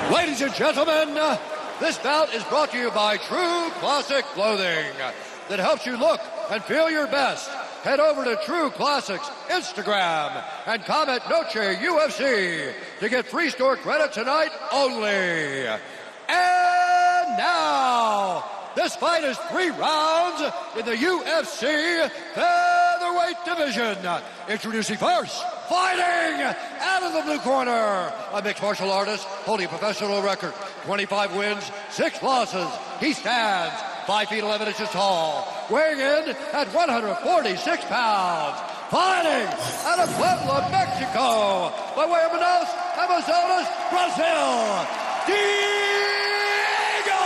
Ladies and gentlemen, this bout is brought to you by True Classic Clothing that helps you look and feel your best. Head over to True Classics Instagram and comment Noche UFC to get free store credit tonight only. And now, this fight is 3 rounds in the UFC featherweight division. Introducing first, fighting out of the blue corner, a mixed martial artist holding a professional record, 25 wins, 6 losses. He stands 5 feet 11 inches tall, weighing in at 146 pounds. Fighting out of Puebla, Mexico, by way of Manaus, Amazonas, Brazil, Diego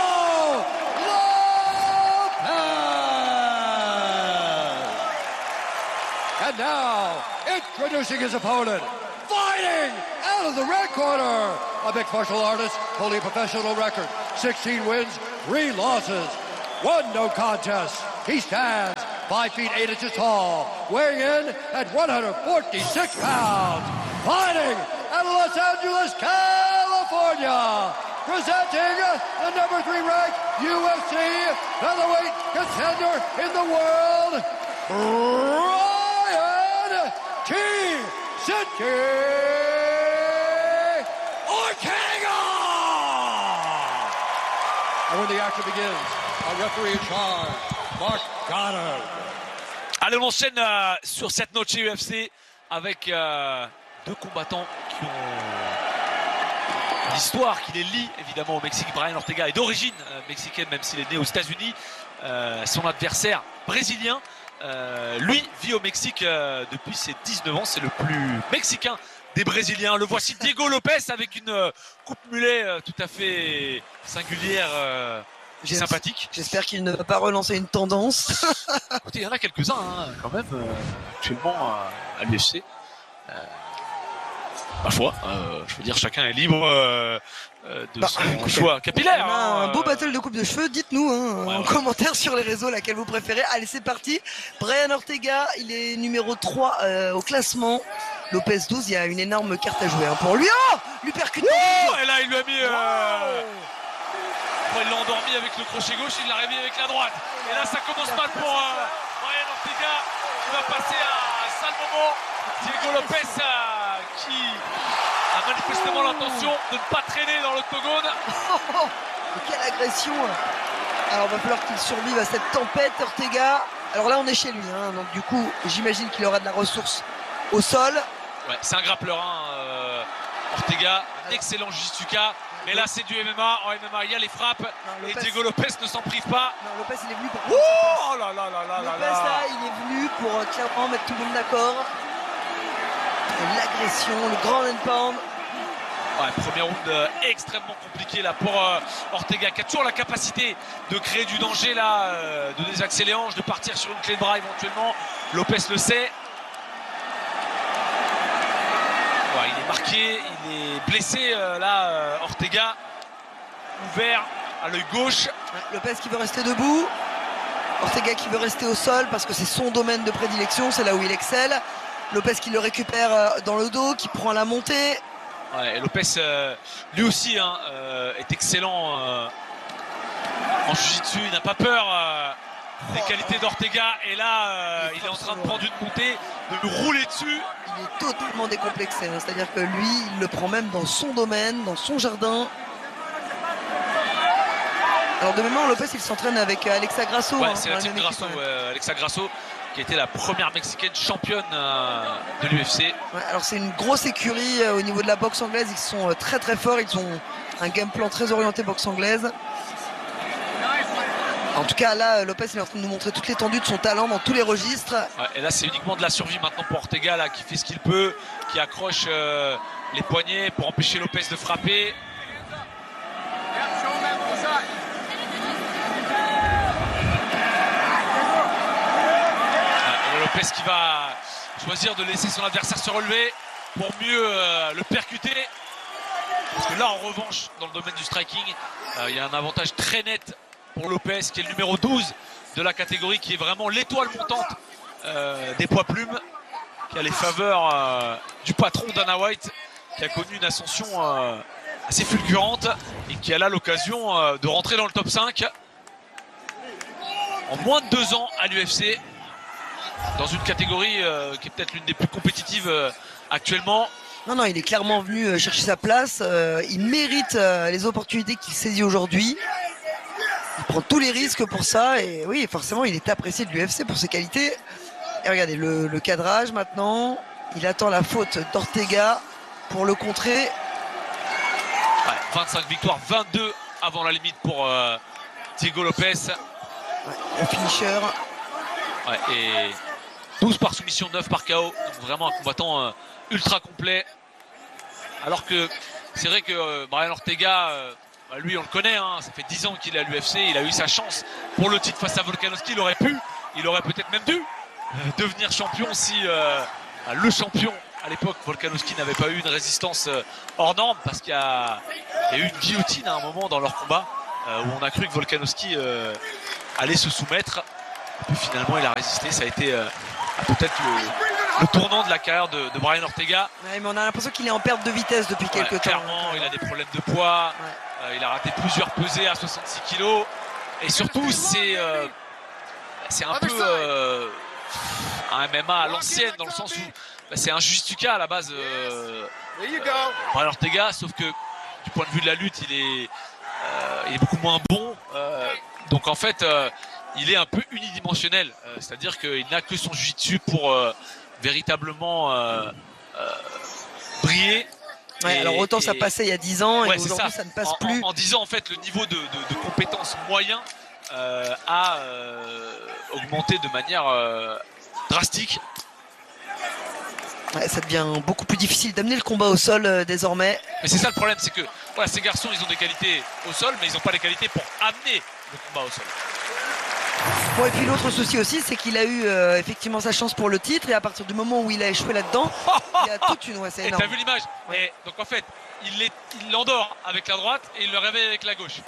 Lopez. And now, introducing his opponent, fighting out of the red corner, a mixed martial artist holding a professional record, 16 wins, 3 losses, 1 no contest. He stands 5 feet 8 inches tall, weighing in at 146 pounds. Fighting out of Los Angeles, California, presenting the number 3 ranked UFC featherweight contender in the world, Brian T. Sidky Ortega! And when the action begins, a referee in charge, Mark Goddard. Allez, on enchaîne sur cette noche UFC avec 2 combattants qui ont l'histoire qui les lie évidemment au Mexique. Brian Ortega est d'origine mexicaine, même s'il est né aux États-Unis. Son adversaire brésilien, lui, vit au Mexique depuis ses 19 ans. C'est le plus mexicain des Brésiliens. Le voici, Diego Lopez, avec une coupe mulet tout à fait singulière. Sympathique. J'espère qu'il ne va pas relancer une tendance. Écoutez, il y en a quelques-uns quand même actuellement à l'UFC. Ma foi, je veux dire, chacun est libre de son choix capillaire. On a un beau battle de coupe de cheveux. Dites-nous en commentaire sur les réseaux laquelle vous préférez. Allez, c'est parti. Brian Ortega, il est numéro 3 au classement. Lopez 12, il y a une énorme carte à jouer pour lui. Oh, lui percute. Et là, il lui a mis... il l'a endormi avec le crochet gauche, il l'a réveillé avec la droite. Et là, ça commence mal pour Brian Ortega, qui va passer à un sale moment. Diego Lopez, qui a manifestement l'intention de ne pas traîner dans l'octogone. Quelle agression! Alors, il va falloir qu'il survive à cette tempête, Ortega. Alors là, on est chez lui, donc du coup, j'imagine qu'il aura de la ressource au sol. Ouais, c'est un grappleur, Ortega, excellent jiu-jitsu-ka. Mais là, c'est du MMA. En MMA, il y a les frappes. Et Diego Lopez ne s'en prive pas. Non, Lopez, il est venu pour... Oh là là là là Lopez, là, il est venu pour clairement mettre tout le monde d'accord. L'agression, le grand and pound. Ouais, premier round extrêmement compliqué là pour Ortega, qui a toujours la capacité de créer du danger là, de désaxer les hanches, de partir sur une clé de bras éventuellement. Lopez le sait. Ouais, il est marqué, il est blessé là, Ortega, ouvert à l'œil gauche. Lopez qui veut rester debout, Ortega qui veut rester au sol parce que c'est son domaine de prédilection, c'est là où il excelle. Lopez qui le récupère dans le dos, qui prend la montée. Ouais, et Lopez, lui aussi, est excellent en jiu-jitsu, il n'a pas peur des qualités d'Ortega. Et là, il est en train de prendre une montée, de lui rouler dessus. Il est totalement décomplexé, c'est-à-dire que lui, il le prend même dans son domaine, dans son jardin. Alors de mémoire, Lopez, il s'entraîne avec Alexa Grasso. Ouais, c'est la team Grasso, Alexa Grasso, qui était la première mexicaine championne de l'UFC. Ouais, alors c'est une grosse écurie au niveau de la boxe anglaise. Ils sont très très forts. Ils ont un game plan très orienté boxe anglaise. En tout cas, là, Lopez il est en train de nous montrer toute l'étendue de son talent dans tous les registres. Ouais, et là, c'est uniquement de la survie maintenant pour Ortega, là, qui fait ce qu'il peut, qui accroche les poignets pour empêcher Lopez de frapper. Et Lopez qui va choisir de laisser son adversaire se relever pour mieux le percuter. Parce que là, en revanche, dans le domaine du striking, il y a un avantage très net pour Lopez, qui est le numéro 12 de la catégorie, qui est vraiment l'étoile montante des poids plumes, qui a les faveurs du patron Dana White, qui a connu une ascension assez fulgurante et qui a là l'occasion de rentrer dans le top 5 en moins de 2 ans à l'UFC, dans une catégorie qui est peut-être l'une des plus compétitives actuellement. Non, il est clairement venu chercher sa place. Il mérite les opportunités qu'il saisit aujourd'hui. Il prend tous les risques pour ça. Et oui, forcément, il est apprécié de l'UFC pour ses qualités. Et regardez, le cadrage maintenant. Il attend la faute d'Ortega pour le contrer. Ouais, 25 victoires, 22 avant la limite pour Diego Lopez. Ouais, le finisher. Ouais, et 12 par soumission, 9 par KO. Donc vraiment un combattant ultra complet. Alors que c'est vrai que Brian Ortega, lui on le connaît, hein, ça fait 10 ans qu'il est à l'UFC. Il a eu sa chance pour le titre face à Volkanovski. Il aurait peut-être même dû devenir champion si le champion à l'époque, Volkanovski, n'avait pas eu une résistance hors norme, parce qu'il y a eu une guillotine à un moment dans leur combat où on a cru que Volkanovski allait se soumettre. Et puis finalement il a résisté. Ça a été peut-être le tournant de la carrière de Brian Ortega. Ouais, mais on a l'impression qu'il est en perte de vitesse depuis quelques temps. Clairement, il a des problèmes de poids. Ouais. Il a raté plusieurs pesées à 66 kilos. Et surtout, c'est un peu un MMA à l'ancienne, dans le sens où c'est un Justuka à la base, Brian Ortega, sauf que du point de vue de la lutte, il est beaucoup moins bon. Donc en fait, il est un peu unidimensionnel. C'est-à-dire qu'il n'a que son jiu-jitsu pour véritablement briller. Ouais, alors autant ça passait il y a 10 ans et aujourd'hui ça ne passe plus. En 10 ans, en fait, le niveau de compétence moyen a augmenté de manière drastique. Ouais, ça devient beaucoup plus difficile d'amener le combat au sol désormais. Mais c'est ça le problème, c'est que voilà, ces garçons, ils ont des qualités au sol, mais ils n'ont pas les qualités pour amener le combat au sol. Bon, et puis l'autre souci aussi, c'est qu'il a eu effectivement sa chance pour le titre, et à partir du moment où il a échoué là-dedans, il y a toute une... Ouais, c'est énorme. Et t'as vu l'image? Ouais. Donc en fait, il l'endort avec la droite et il le réveille avec la gauche.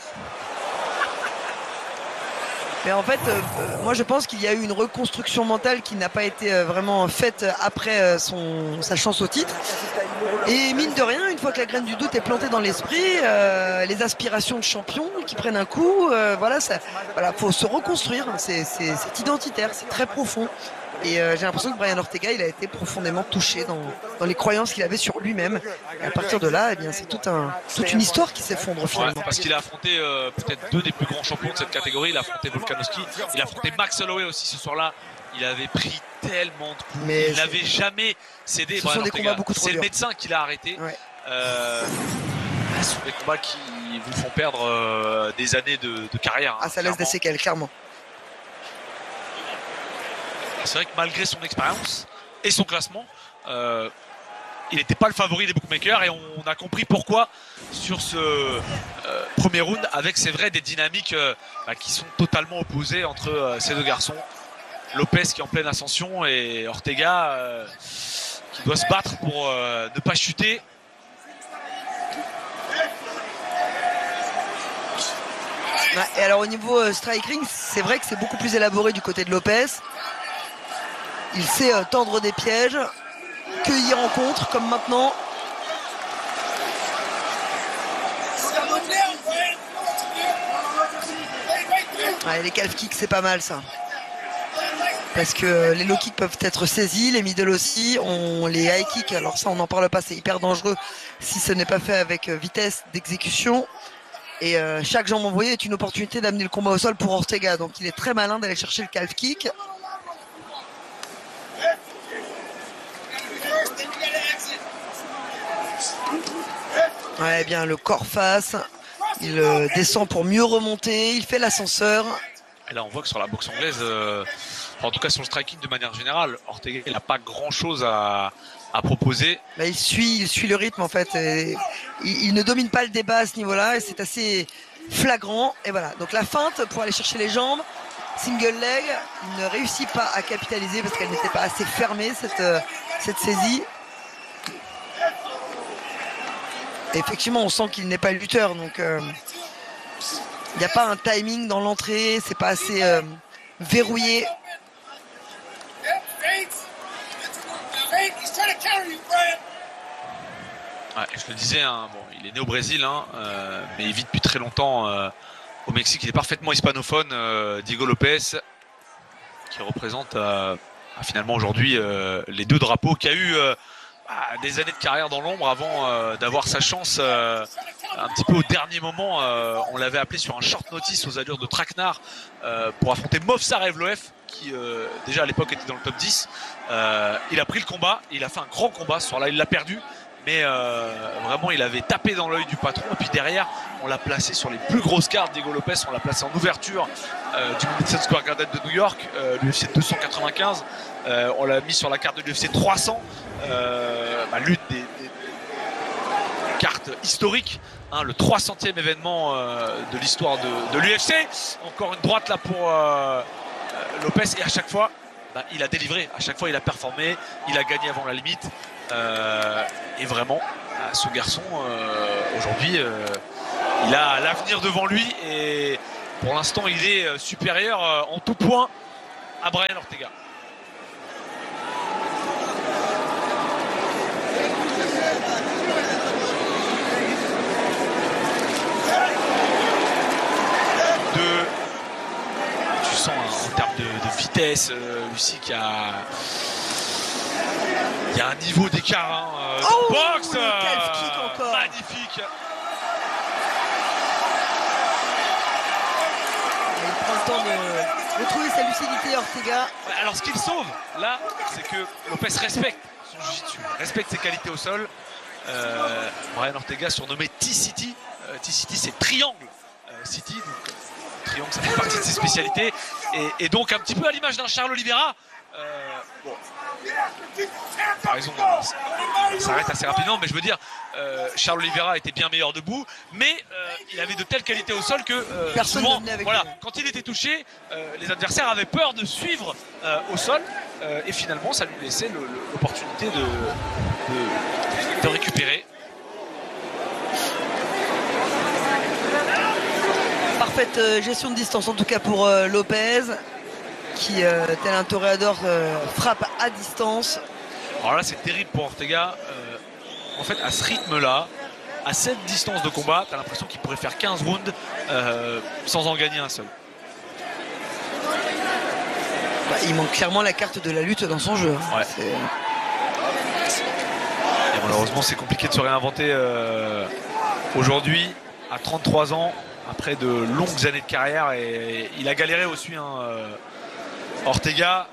Mais en fait, moi je pense qu'il y a eu une reconstruction mentale qui n'a pas été vraiment faite après sa chance au titre. Et mine de rien, une fois que la graine du doute est plantée dans l'esprit, les aspirations de champion qui prennent un coup, faut se reconstruire. C'est identitaire, c'est très profond. Et j'ai l'impression que Brian Ortega, il a été profondément touché dans les croyances qu'il avait sur lui-même. Et à partir de là, eh bien, c'est toute une histoire qui s'effondre finalement. Ouais, parce qu'il a affronté peut-être 2 des plus grands champions de cette catégorie. Il a affronté Volkanovski, il a affronté Max Holloway aussi ce soir-là. Il avait pris tellement de coups. Mais il n'avait jamais cédé. Ce sont des combats beaucoup trop durs. C'est le médecin qui l'a arrêté. Ouais. Ce sont des combats qui vous font perdre des années de carrière. Ah, ça laisse des séquelles, clairement. C'est vrai que malgré son expérience et son classement, il n'était pas le favori des bookmakers, et on a compris pourquoi sur ce premier round, avec c'est vrai des dynamiques qui sont totalement opposées entre ces deux garçons. Lopez qui est en pleine ascension et Ortega qui doit se battre pour ne pas chuter. Et alors au niveau strike ring, c'est vrai que c'est beaucoup plus élaboré du côté de Lopez. Il sait tendre des pièges, cueillir en contre comme maintenant. Ouais, les calf kicks, c'est pas mal ça. Parce que les low kicks peuvent être saisis, les middle aussi, les high kicks, alors ça on n'en parle pas, c'est hyper dangereux si ce n'est pas fait avec vitesse d'exécution. Et chaque jambe envoyée est une opportunité d'amener le combat au sol pour Ortega. Donc il est très malin d'aller chercher le calf kick. Ouais, bien le corps face. Il descend pour mieux remonter. Il fait l'ascenseur. Et là on voit que sur la boxe anglaise, en tout cas sur le striking de manière générale, Ortega il n'a pas grand chose à proposer. Bah, il suit le rythme en fait. Il ne domine pas le débat à ce niveau-là et c'est assez flagrant. Et voilà, donc la feinte pour aller chercher les jambes, single leg, il ne réussit pas à capitaliser parce qu'elle n'était pas assez fermée cette saisie. Et effectivement, on sent qu'il n'est pas lutteur, donc il n'y a pas un timing dans l'entrée, c'est pas assez verrouillé. Ouais, je le disais, hein, bon, il est né au Brésil, hein, mais il vit depuis très longtemps au Mexique. Il est parfaitement hispanophone, Diego Lopez, qui représente finalement aujourd'hui les 2 drapeaux, qui a eu des années de carrière dans l'ombre avant d'avoir sa chance un petit peu au dernier moment. On l'avait appelé sur un short notice aux allures de traquenard pour affronter Movsar Evloev, qui déjà à l'époque était dans le top 10. Il a pris le combat, il a fait un grand combat ce soir-là, il l'a perdu, mais vraiment il avait tapé dans l'œil du patron. Et puis derrière, on l'a placé sur les plus grosses cartes. Diego Lopez, on l'a placé en ouverture du Madison Square Garden de New York, l'UFC 295. On l'a mis sur la carte de l'UFC 300, l'une des cartes historiques, hein, le 300e événement de l'histoire de l'UFC. Encore une droite là pour Lopez, et à chaque fois il a délivré, à chaque fois il a performé, il a gagné avant la limite, et vraiment ce garçon aujourd'hui il a l'avenir devant lui, et pour l'instant il est supérieur en tout point à Brian Ortega. Tu sens en termes de vitesse, Lucie, qu'il y a un niveau d'écart de boxe, magnifique. Il prend le temps de trouver sa lucidité, Ortega. Alors ce qu'il sauve là, c'est que Lopez respecte son jiu-jitsu, respecte ses qualités au sol. Brian Ortega, surnommé T-City. T-City, c'est triangle City, donc triangle, ça fait partie de ses spécialités, et donc un petit peu à l'image d'un Charles Oliveira. Par raison, ça s'arrête assez rapidement, mais je veux dire, Charles Oliveira était bien meilleur debout, mais il avait de telles qualités au sol que souvent, quand il était touché, les adversaires avaient peur de suivre au sol, et finalement ça lui laissait l'opportunité de récupérer. Parfaite gestion de distance en tout cas pour Lopez, qui tel un toréador frappe à distance. Alors là c'est terrible pour Ortega, en fait à ce rythme là, à cette distance de combat, t'as l'impression qu'il pourrait faire 15 rounds sans en gagner un seul. Il manque clairement la carte de la lutte dans son jeu. Ouais. Et malheureusement c'est compliqué de se réinventer aujourd'hui à 33 ans, après de longues années de carrière, et il a galéré aussi, hein, Ortega.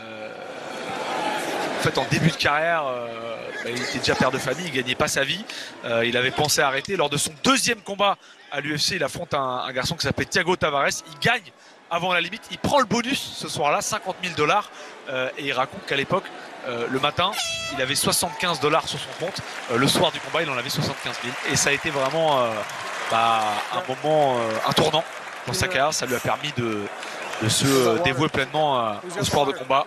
En fait en début de carrière, il était déjà père de famille, il gagnait pas sa vie, il avait pensé à arrêter. Lors de son 2e combat à l'UFC, il affronte un garçon qui s'appelle Thiago Tavares, il gagne avant la limite, il prend le bonus ce soir-là, $50,000, et il raconte qu'à l'époque, le matin, il avait $75 sur son compte, le soir du combat il en avait 75 000, et ça a été vraiment un moment, un tournant dans sa carrière. Ça lui a permis de se dévouer pleinement au sport de combat.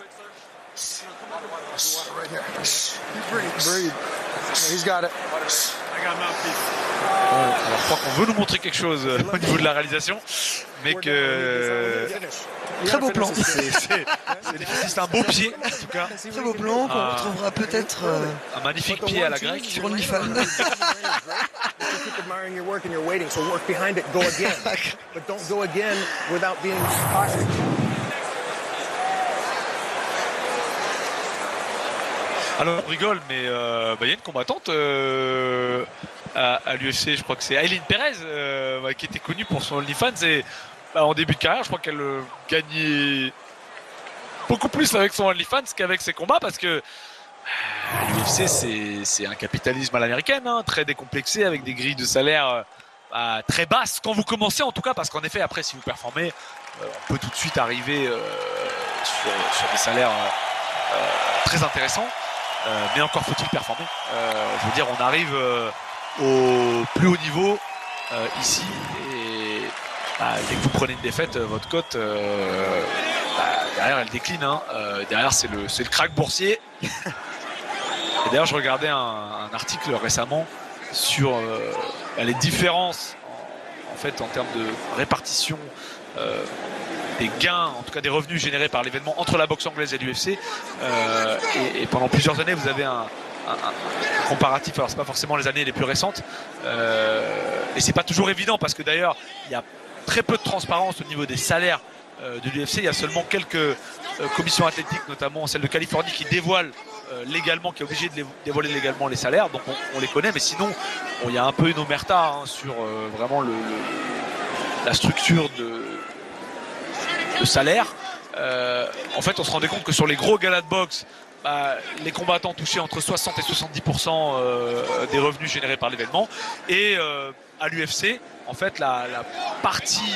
Alors, je crois qu'on veut nous montrer quelque chose au niveau de la réalisation, mais que très beau plan. C'est un beau pied en tout cas. Très beau plan qu'on retrouvera peut-être un magnifique pied à la grecque sur OnlyFans. Alors on rigole, mais il y a une combattante à l'UFC, je crois que c'est Aileen Perez, qui était connue pour son OnlyFans, et en début de carrière je crois qu'elle gagnait beaucoup plus avec son OnlyFans qu'avec ses combats, parce que l'UFC c'est un capitalisme à l'américaine, hein, très décomplexé, avec des grilles de salaire très basses quand vous commencez en tout cas, parce qu'en effet après si vous performez on peut tout de suite arriver sur des salaires très intéressants. Mais encore faut-il performer. Je veux dire, on arrive au plus haut niveau ici, et dès que vous prenez une défaite, votre cote derrière elle décline, hein. Derrière c'est le crack boursier. Et d'ailleurs je regardais un article récemment sur les différences en fait en termes de répartition des gains, en tout cas des revenus générés par l'événement entre la boxe anglaise et l'UFC, et pendant plusieurs années vous avez un comparatif. Alors c'est pas forcément les années les plus récentes, et c'est pas toujours évident parce que d'ailleurs il y a très peu de transparence au niveau des salaires de l'UFC. Il y a seulement quelques commissions athlétiques, notamment celle de Californie, qui dévoile légalement, qui est obligée de dévoiler légalement les salaires, donc on les connaît, mais sinon il y a un peu une omerta sur vraiment la structure de salaire. En fait, on se rendait compte que sur les gros galas de boxe, les combattants touchaient entre 60 et 70% des revenus générés par l'événement, et à l'UFC, en fait, la partie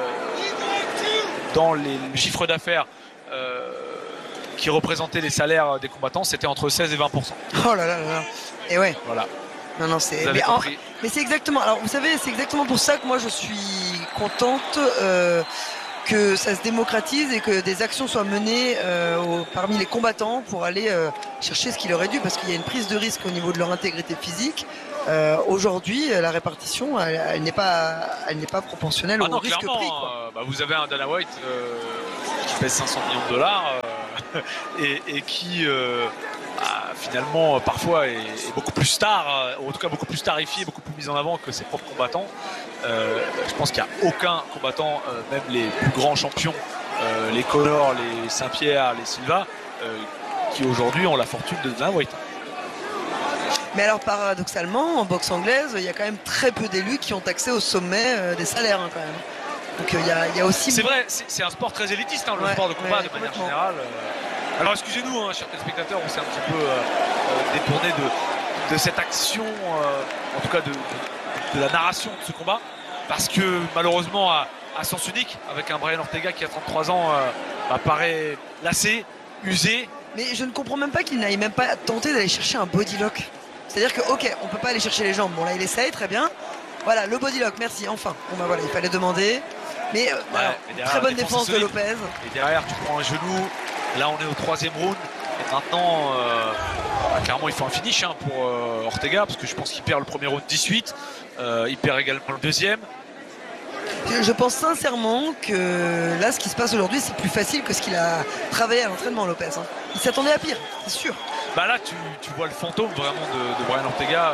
dans le chiffre d'affaires qui représentait les salaires des combattants, c'était entre 16 et 20%. Oh là là là là. Et ouais. Voilà. Non, c'est. Mais c'est exactement. Alors, vous savez, c'est exactement pour ça que moi je suis contente que ça se démocratise et que des actions soient menées parmi les combattants pour aller chercher ce qui leur est dû, parce qu'il y a une prise de risque au niveau de leur intégrité physique. Aujourd'hui, la répartition, elle n'est pas proportionnelle au risque pris. Vous avez un Dana White qui pèse 500 millions de dollars et qui finalement parfois est beaucoup plus star, ou en tout cas beaucoup plus starifié, beaucoup plus mis en avant que ses propres combattants. Je pense qu'il n'y a aucun combattant, même les plus grands champions, les Conor, les Saint-Pierre, les Silva, qui aujourd'hui ont la fortune de Dana White. Mais alors paradoxalement, en boxe anglaise, il y a quand même très peu d'élus qui ont accès au sommet des salaires quand même. Donc il y a aussi. C'est vrai, c'est un sport très élitiste, le sport de combat de manière générale. Alors excusez-nous, chers téléspectateurs, on s'est un petit peu détourné de cette action, en tout cas de la narration de ce combat, parce que malheureusement à sens unique, avec un Brian Ortega qui a 33 ans, paraît lassé, usé. Mais je ne comprends même pas qu'il n'aille même pas tenter d'aller chercher un body lock. C'est-à-dire que ok, on peut pas aller chercher les jambes. Bon là il essaye, très bien. Voilà, le body lock, merci, enfin. Bon voilà, il fallait demander. Mais derrière, très bonne défense de Lopez. Et derrière, tu prends un genou. Là, on est au 3e round. Et maintenant, clairement, il faut un finish pour Ortega, parce que je pense qu'il perd le premier round 18. Il perd également le deuxième. Je pense sincèrement que là, ce qui se passe aujourd'hui, c'est plus facile que ce qu'il a travaillé à l'entraînement, Lopez. Il s'attendait à pire, c'est sûr. Là, tu vois le fantôme vraiment de Brian Ortega.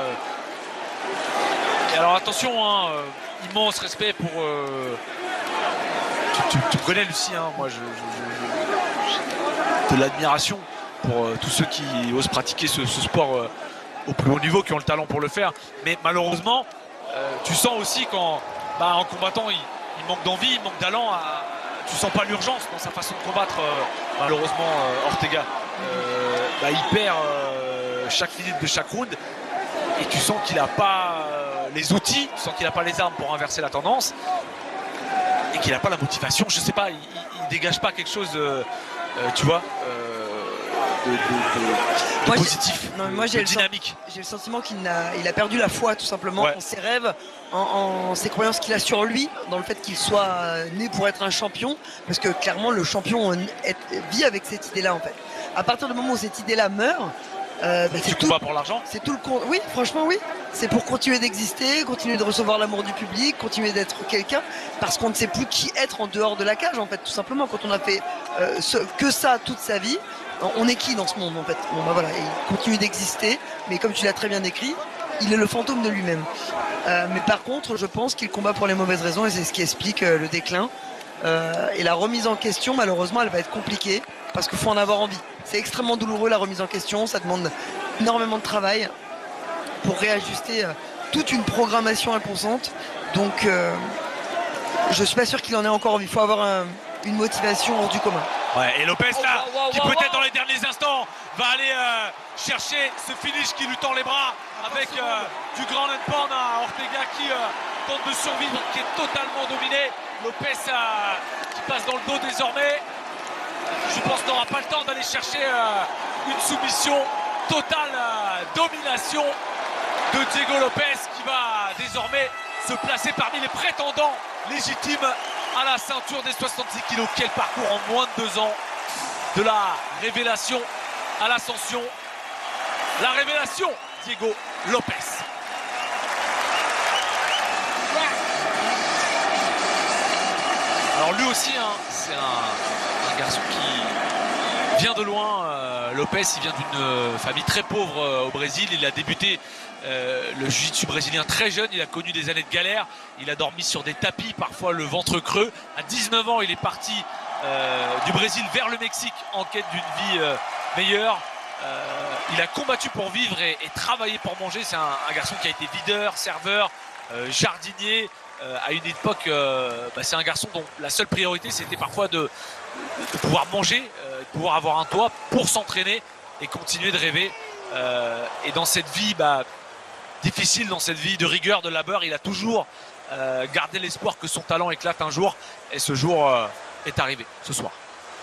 Et alors, attention, immense respect pour... Tu me connais, Lucie, moi, de l'admiration pour tous ceux qui osent pratiquer ce sport au plus haut niveau, qui ont le talent pour le faire. Mais malheureusement, tu sens aussi quand, en combattant, il manque d'envie, il manque d'allant. Tu sens pas l'urgence dans sa façon de combattre, malheureusement, Ortega. Il perd chaque minute de chaque round, et tu sens qu'il n'a pas les outils, tu sens qu'il n'a pas les armes pour inverser la tendance, et qu'il n'a pas la motivation. Je sais pas, il dégage pas quelque chose, tu vois, de positif, de dynamique. J'ai le sentiment qu'il a perdu la foi, tout simplement, en ses rêves, en ses croyances qu'il a sur lui, dans le fait qu'il soit né pour être un champion, parce que clairement le champion vit avec cette idée-là, en fait. À partir du moment où cette idée-là meurt, c'est tout. Pas pour l'argent. C'est tout le compte. Oui, franchement, oui. C'est pour continuer d'exister, continuer de recevoir l'amour du public, continuer d'être quelqu'un, parce qu'on ne sait plus qui être en dehors de la cage, en fait, tout simplement. Quand on a fait que ça toute sa vie, on est qui dans ce monde, en fait? Voilà, il continue d'exister, mais comme tu l'as très bien décrit, il est le fantôme de lui-même. Mais par contre, je pense qu'il combat pour les mauvaises raisons, et c'est ce qui explique le déclin. Et la remise en question, malheureusement, elle va être compliquée, parce qu'il faut en avoir envie. C'est extrêmement douloureux, la remise en question, ça demande énormément de travail pour réajuster toute une programmation inconsciente. Donc je suis pas sûr qu'il en ait encore envie. Il faut avoir une motivation hors du commun. Et Lopez là, qui peut-être dans les derniers instants va aller chercher ce finish qui lui tend les bras, avec du grand and pound à Ortega qui tente de survivre, qui est totalement dominé. Lopez qui passe dans le dos désormais. Je pense qu'on n'aura pas le temps d'aller chercher une soumission totale, domination de Diego Lopez, qui va désormais se placer parmi les prétendants légitimes à la ceinture des 66 kilos. Quel parcours en moins de 2 ans, de la révélation à l'ascension. La révélation, Diego Lopez. Alors lui aussi, c'est un garçon qui vient de loin, Lopez, il vient d'une famille très pauvre au Brésil. Il a débuté le jiu-jitsu brésilien très jeune. Il a connu des années de galère. Il a dormi sur des tapis, parfois le ventre creux. À 19 ans, il est parti du Brésil vers le Mexique en quête d'une vie meilleure. Il a combattu pour vivre et travaillé pour manger. C'est un garçon qui a été videur, serveur, jardinier. À une époque, c'est un garçon dont la seule priorité c'était parfois de pouvoir manger, de pouvoir avoir un toit pour s'entraîner et continuer de rêver. Et dans cette vie difficile, dans cette vie de rigueur, de labeur, il a toujours gardé l'espoir que son talent éclate un jour. Et ce jour est arrivé ce soir.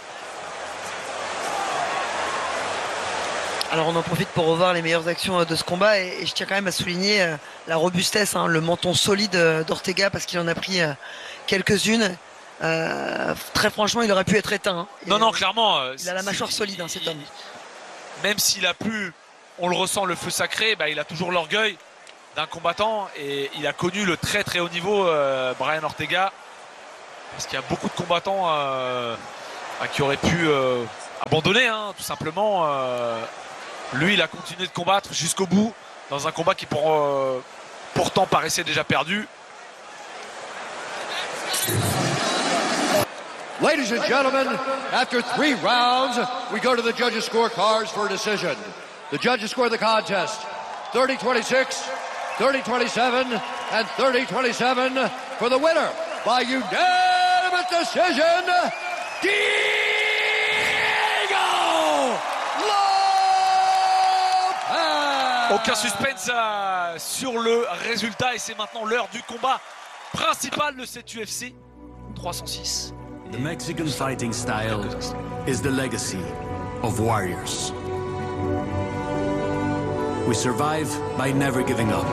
Alors on en profite pour revoir les meilleures actions de ce combat et je tiens quand même à souligner la robustesse, le menton solide d'Ortega parce qu'il en a pris quelques-unes. Très franchement, il aurait pu être éteint. Non, clairement. Il a la mâchoire solide, cet homme. Même s'il a pu, on le ressent, le feu sacré, il a toujours l'orgueil d'un combattant et il a connu le très très haut niveau, Brian Ortega. Parce qu'il y a beaucoup de combattants qui auraient pu abandonner, tout simplement. Lui, il a continué de combattre jusqu'au bout dans un combat qui pourtant paraissait déjà perdu. Ladies and gentlemen, after 3 rounds, we go to the judges' scorecards for a decision. The judges score the contest 30-26, 30-27, and 30-27 for the winner by unanimous decision, Aucun suspense sur le résultat et c'est maintenant l'heure du combat principal de cette UFC 306. The Mexican fighting style is the legacy of warriors. We survive by never giving up.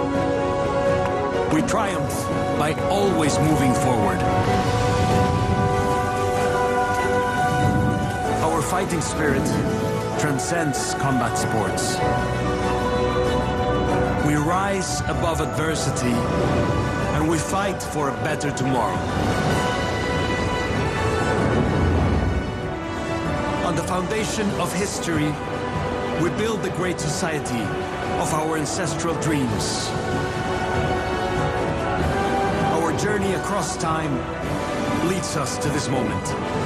We triumph by always moving forward. Our fighting spirit transcends combat sports. We rise above adversity and we fight for a better tomorrow. On the foundation of history, we build the great society of our ancestral dreams. Our journey across time leads us to this moment.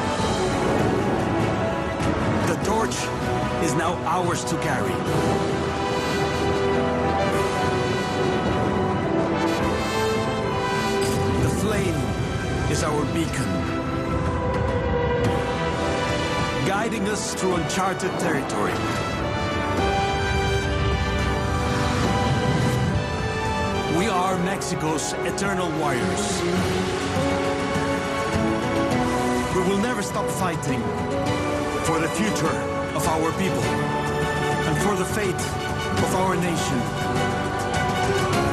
The torch is now ours to carry. Is our beacon, guiding us through uncharted territory. We are Mexico's eternal warriors. We will never stop fighting for the future of our people and for the fate of our nation.